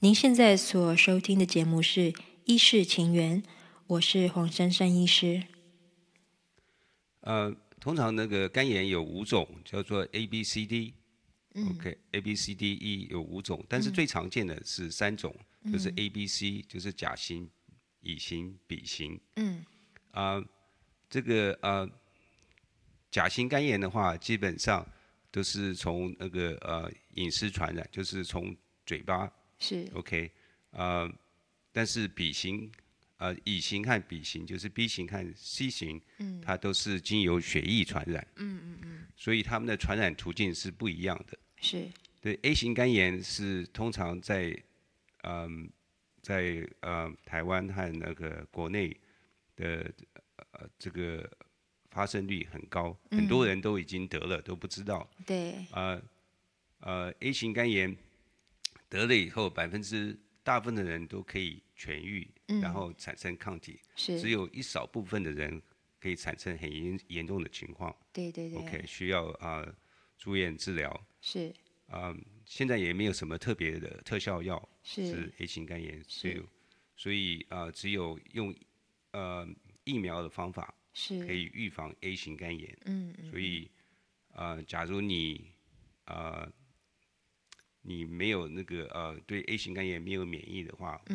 您现在所收听的节目是《医事情缘》，我是黄珊珊医师。 通常那个肝炎有5种，叫做 A B C D。OK，A B C D E 有5种，但是最常见的是3种，就是 A B C，就是甲型、乙型、丙型。这个甲型肝炎的话，基本上都是从那个饮食传染，就是从嘴巴。 是 OK，但是乙型和丙型，就是 B 型和 C 型，它都是经由血液传染。所以它们的传染途径是不一样的。 是对 A 型肝炎是通常在台湾和那个国内的这个发生率很高，很多人都已经得了都不知道。 对， A 型肝炎得了以后，大部分的人都可以痊愈，然后产生抗体，只是， 有一少部分的人可以产生很严重的情况。 对对对 OK， 需要住院治疗。 是现在也没有什么特别的特效药是 A 型肝炎， 是所以只有用疫苗的方法是， 可以预防 A 型肝炎。所以假如你没有那个对 A 型肝炎没有免疫的话，